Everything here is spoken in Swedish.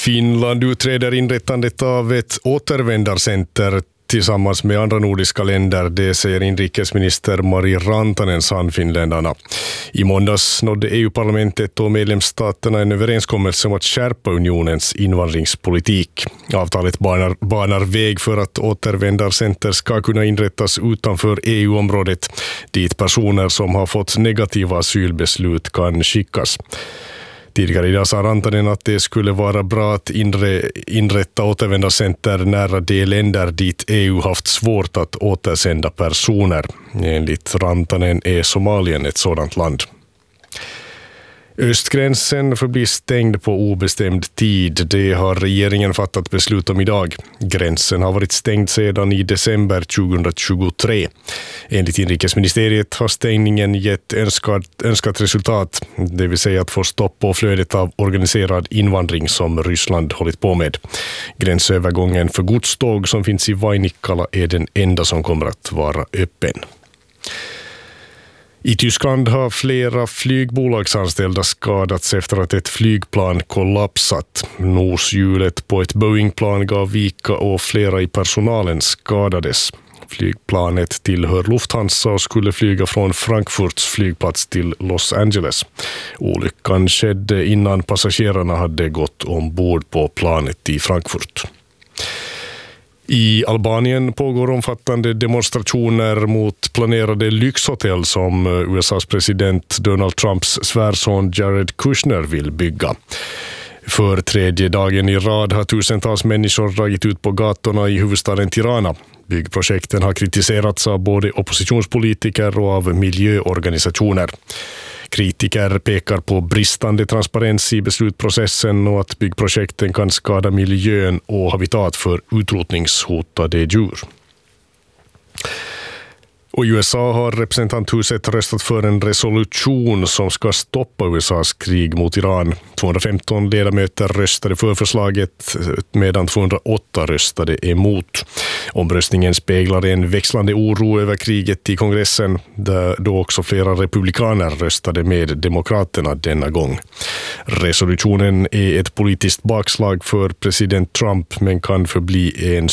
Finland utreder inrättandet av ett återvändarcenter tillsammans med andra nordiska länder, det säger inrikesminister Mari Rantanen, sa finländarna. I måndags nådde EU-parlamentet och medlemsstaterna en överenskommelse om att skärpa unionens invandringspolitik. Avtalet banar väg för att återvändarcenter ska kunna inrättas utanför EU-området, dit personer som har fått negativa asylbeslut kan skickas. Tidigare idag sa Rantanen att det skulle vara bra att inrätta återvändarcenter nära de länder dit EU haft svårt att återsända personer. Enligt Rantanen är Somalien ett sådant land. Östgränsen förblir stängd på obestämd tid. Det har regeringen fattat beslut om idag. Gränsen har varit stängd sedan i december 2023. Enligt inrikesministeriet har stängningen gett önskat resultat, det vill säga att få stopp på flödet av organiserad invandring som Ryssland hållit på med. Gränsövergången för godståg som finns i Vainikkala är den enda som kommer att vara öppen. I Tyskland har flera flygbolagsanställda skadats efter att ett flygplan kollapsat. Noshjulet på ett Boeing-plan gav vika och flera i personalen skadades. Flygplanet tillhör Lufthansa och skulle flyga från Frankfurts flygplats till Los Angeles. Olyckan skedde innan passagerarna hade gått ombord på planet i Frankfurt. I Albanien pågår omfattande demonstrationer mot planerade lyxhotell som USAs president Donald Trumps svärson Jared Kushner vill bygga. För tredje dagen i rad har tusentals människor dragit ut på gatorna i huvudstaden Tirana. Byggprojekten har kritiserats av både oppositionspolitiker och av miljöorganisationer. Kritiker pekar på bristande transparens i beslutprocessen och att byggprojekten kan skada miljön och habitat för utrotningshotade djur. Och i USA har representanthuset röstat för en resolution som ska stoppa USAs krig mot Iran. 215 ledamöter röstade för förslaget medan 208 röstade emot. Omröstningen speglar en växlande oro över kriget i kongressen, där då också flera republikaner röstade med demokraterna denna gång. Resolutionen är ett politiskt bakslag för president Trump men kan förbli en